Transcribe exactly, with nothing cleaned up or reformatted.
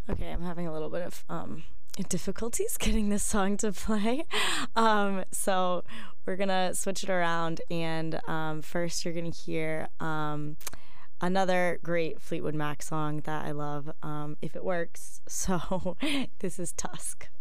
Okay, I'm having a little bit of um, difficulties getting this song to play. Um, so we're going to switch it around. And um, first, you're going to hear um, another great Fleetwood Mac song that I love, um, If It Works. So this is Tusk.